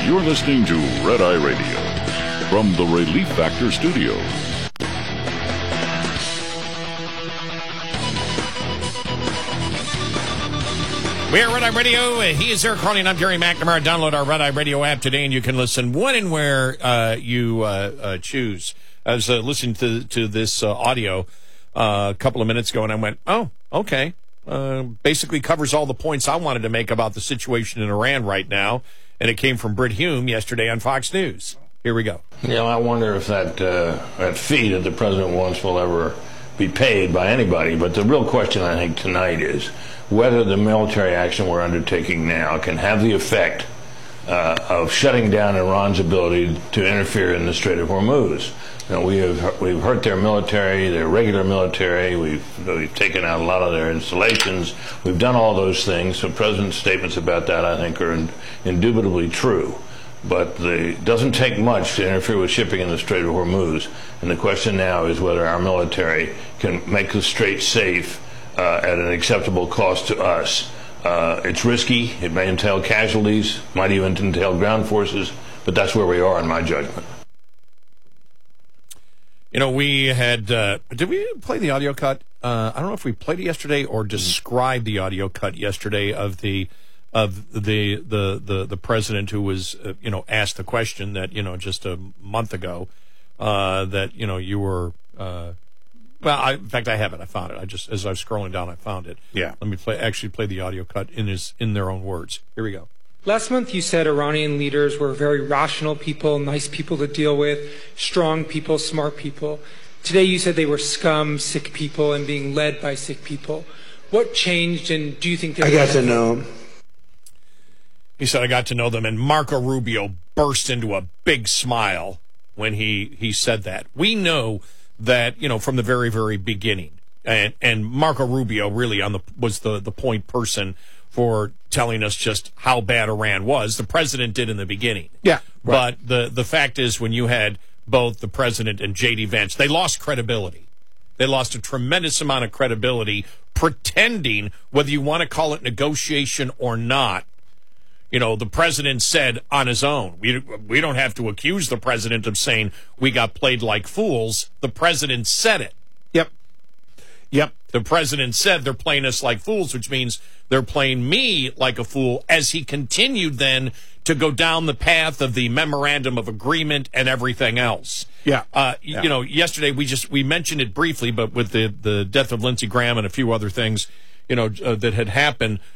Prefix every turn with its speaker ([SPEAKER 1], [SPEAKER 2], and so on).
[SPEAKER 1] You're listening to Red Eye Radio from the Relief Factor Studios.
[SPEAKER 2] We're Red Eye Radio. He is Eric Carney, and I'm Gary McNamara. Download our Red Eye Radio app today, and you can listen when and where you choose. I was listening to this audio a couple of minutes ago, and I went, oh, okay. Basically covers all the points I wanted to make about the situation in Iran right now, and it came from Brit Hume yesterday on Fox News. Here we go.
[SPEAKER 3] Yeah, I wonder if that fee that the president wants will ever be paid by anybody. But the real question, I think, tonight is whether the military action we're undertaking now can have the effect of shutting down Iran's ability to interfere in the Strait of Hormuz. You know, we've hurt their military, their regular military. We've taken out a lot of their installations. We've done all those things. So the president's statements about that, I think, are indubitably true. But it doesn't take much to interfere with shipping in the Strait of Hormuz. And the question now is whether our military can make the strait safe at an acceptable cost to us. It's risky. It may entail casualties, might even entail ground forces, but that's where we are in my judgment.
[SPEAKER 2] You know, we had, did we play the audio cut? I don't know if we played it yesterday or described the audio cut yesterday of the president who was, asked the question that, just a month ago, that, you were, in fact, I have it. I found it. As I was scrolling down, I found it.
[SPEAKER 3] Yeah.
[SPEAKER 2] Let me play the audio cut in their own words. Here we go.
[SPEAKER 4] Last month, you said Iranian leaders were very rational people, nice people to deal with, strong people, smart people. Today, you said they were scum, sick people, and being led by sick people. What changed, and do you think
[SPEAKER 5] I got to know them.
[SPEAKER 2] He said, I got to know them, and Marco Rubio burst into a big smile when he said that. We know that, from the very, very beginning, and Marco Rubio really was the point person for telling us just how bad Iran was. The president did in the beginning.
[SPEAKER 5] Yeah.
[SPEAKER 2] Right. But the fact is, when you had both the president and J.D. Vance, they lost credibility. They lost a tremendous amount of credibility pretending, whether you want to call it negotiation or not. The president said on his own, we don't have to accuse the president of saying we got played like fools. The president said it. Yep. The president said they're playing us like fools, which means they're playing me like a fool, as he continued then to go down the path of the memorandum of agreement and everything else.
[SPEAKER 5] Yeah.
[SPEAKER 2] Yesterday we mentioned it briefly, but with the death of Lindsey Graham and a few other things, that had happened,